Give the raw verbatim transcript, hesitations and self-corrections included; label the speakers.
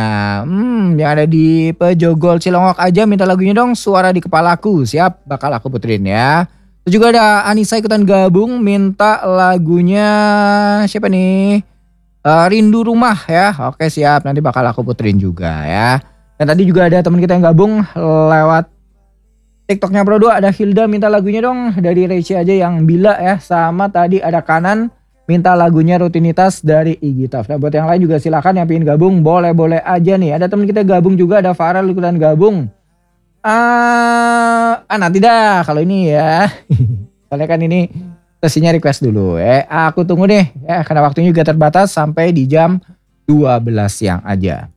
Speaker 1: Hmm, yang ada di Pejogol Cilongok aja minta lagunya dong Suara di Kepalaku. Siap, bakal aku puterin ya. Terus juga ada Anissa ikutan gabung minta lagunya siapa nih? Eh, Rindu Rumah ya. Oke siap, nanti bakal aku puterin juga ya. Dan tadi juga ada teman kita yang gabung lewat TikToknya Bro dua, ada Hilda minta lagunya dong dari Reci aja yang Bila ya. Sama tadi ada Kanan minta lagunya Rutinitas dari Iggy Taf. Nah buat yang lain juga silakan yang pengen gabung boleh-boleh aja nih. Ada teman kita gabung juga, ada Farel ikutan gabung. Ah, ah nanti dah kalau ini ya. Soalnya kan ini sesinya request dulu ya. Aku tunggu deh ya karena waktunya juga terbatas sampai di jam dua belas siang aja.